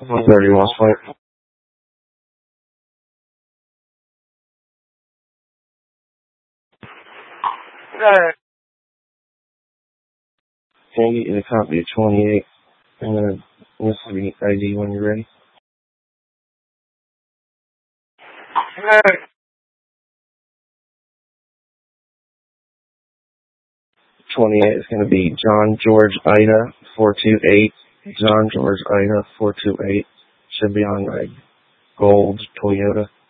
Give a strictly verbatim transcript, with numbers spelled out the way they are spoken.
one thirty Lost Point. Alright. Can I get you the copy of twenty-eight? And then what's the I D when you're ready? Alright. twenty-eight is going to be John George Ida four two eight. John George Ida four two eight. Should be on a gold Toyota.